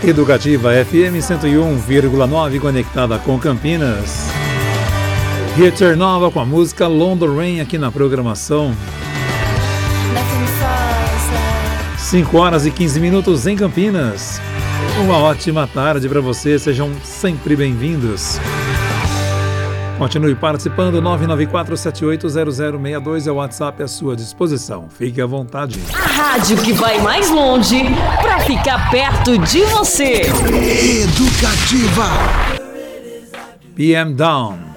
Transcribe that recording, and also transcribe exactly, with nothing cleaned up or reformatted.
Educativa F M cento e um vírgula nove, conectada com Campinas. Hit Nova com a música London Rain aqui na programação. cinco horas e quinze minutos em Campinas. Uma ótima tarde para você, sejam sempre bem-vindos. Continue participando, nove nove quatro sete oito zero zero seis dois é o WhatsApp à sua disposição. Fique à vontade. A rádio que vai mais longe para ficar perto de você. Educativa. P M Down.